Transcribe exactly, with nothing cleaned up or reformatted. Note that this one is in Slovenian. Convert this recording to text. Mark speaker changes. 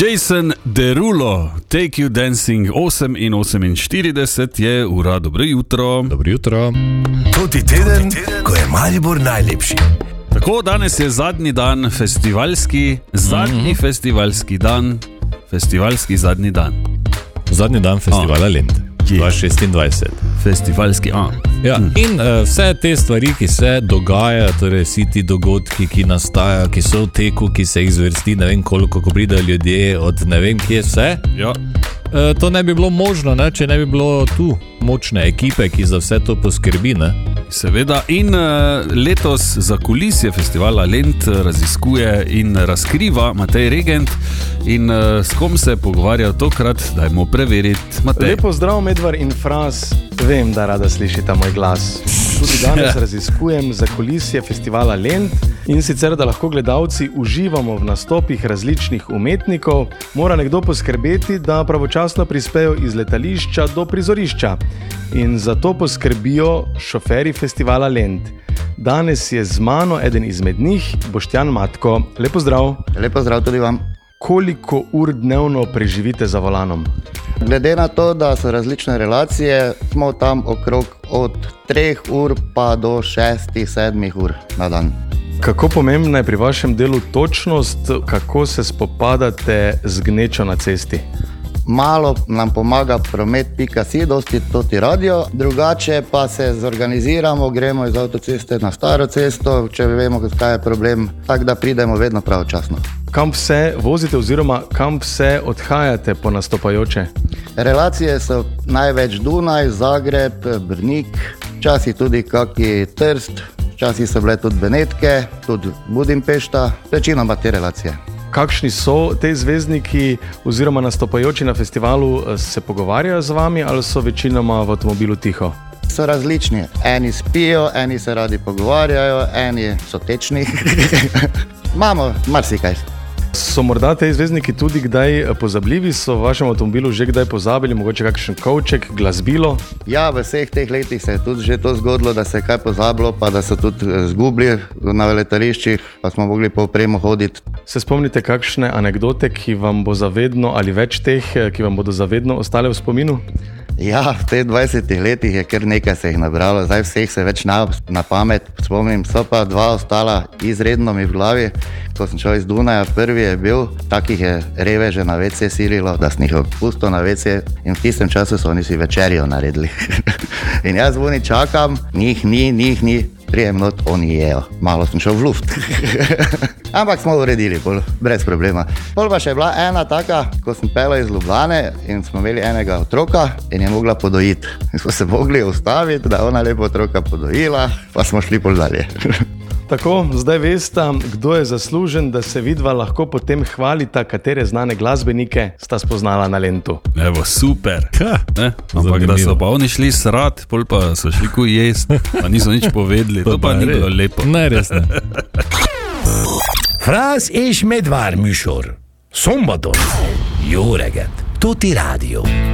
Speaker 1: Jason Derulo, Take You Dancing, osem in oseminštirideset je ura, dobro jutro.
Speaker 2: Dobro jutro.
Speaker 3: Toti teden, ko je Maribor najlepši.
Speaker 1: Tako, danes je zadnji dan festivalski, zadnji mm-hmm. festivalski dan, festivalski zadnji dan.
Speaker 2: Zadnji dan festivala Lent, dva tisoč šestindvajset.
Speaker 1: Festivalski, a.
Speaker 2: Ja, in uh, vse te stvari, ki se dogajajo, torej vsi ti dogodki, ki nastajajo, ki so v teku, ki se jih zvrsti, ne vem koliko, ko pridejo ljudje od ne vem kje vse,
Speaker 1: ja.
Speaker 2: uh, to ne bi bilo možno, ne, če ne bi bilo tu močne ekipe, ki za vse to poskrbi, ne.
Speaker 1: Seveda, in uh, letos za kulisje festivala Lent raziskuje in razkriva Matej Regent in uh, s kom se pogovarja tokrat, dajmo preveriti. Matej.
Speaker 4: Lepo zdrav, Medvar in Fras, vem, da rada slišite moj glas. Tudi danes raziskujem za kulisje festivala Lent in sicer, da lahko gledalci uživamo v nastopih različnih umetnikov, mora nekdo poskrbeti, da pravočasno prispejo iz letališča do prizorišča. In za to poskrbijo šoferji festivala Lent. Danes je z mano eden izmed njih, Boštjan Matko. Lepo zdrav.
Speaker 5: Lepo zdrav tudi vam.
Speaker 4: Koliko ur dnevno preživite za volanom?
Speaker 5: Glede na to, da so različne relacije, smo tam okrog od treh ur pa do šestih, sedmih ur na dan.
Speaker 4: Kako pomembna je pri vašem delu točnost, kako se spopadate z gnečo na cesti?
Speaker 5: Malo nam pomaga promet pika si, dosti toti radio, drugače pa se zorganiziramo, gremo iz avtoceste na staro cesto, če vemo, kaj je problem, tako da pridemo vedno pravočasno.
Speaker 4: Kam vse vozite oziroma kam vse odhajate po nastopajoče?
Speaker 5: Relacije so največ Dunaj, Zagreb, Brnik, včasih tudi kaki Trst, včasih so bile tudi Benetke, tudi Budimpešta, večinoma te relacije.
Speaker 4: Kakšni so te zvezdniki oziroma nastopajoči na festivalu, se pogovarjajo z vami ali so večinoma v avtomobilu tiho?
Speaker 5: So različni. Eni spijo, eni se radi pogovarjajo, eni so tečni. Imamo marsikaj.
Speaker 4: So morda te zvezdniki tudi kdaj pozabljivi? So v vašem avtomobilu že kdaj pozabili, mogoče kakšen kovček, glasbilo?
Speaker 5: Ja, v vseh teh letih se je tudi že to zgodilo, da se je kaj pozabilo, pa da so tudi zgubili na letališčih, pa smo mogli po opremo hoditi.
Speaker 4: Se spomnite kakšne anekdote, ki vam bo zavedno ali več teh, ki vam bodo zavedno ostale v spominu?
Speaker 5: Ja, v teh dvajsetih letih je kar nekaj se jih nabralo, zdaj vseh se več na, na pamet spomnim, so pa dva ostala izredno mi v glavi. Ko sem šel iz Dunaja, prvi je bil, takih je reveže na ve ce sililo, da sem jih pustil na ve ce in v tistem času so oni si večerjo naredili. In jaz v uni čakam, njih ni, njih ni, prijem not, oni jejo. Malo sem šel v luft. Ampak smo uredili, pol, brez problema. Pol pa še je bila ena taka, ko sem pel iz Ljubljane in smo imeli enega otroka in je mogla podojiti. In smo se mogli ustaviti, da ona lepo otroka podojila, pa smo šli pol dalje.
Speaker 4: Tako, zdaj veste, kdo je zaslužen, da se vidva lahko potem hvalita, katere znane glasbenike sta spoznala na Lentu.
Speaker 1: Evo, super. Ne? Ampak da so pa oni šli srat, pol pa so šli ko jest, pa niso nič povedali, to, to pa ni bilo lepo.
Speaker 2: Ne, res ne.
Speaker 3: Fras és Medvár műsor. Szombaton. Jó reggelt. Tuti Rádió.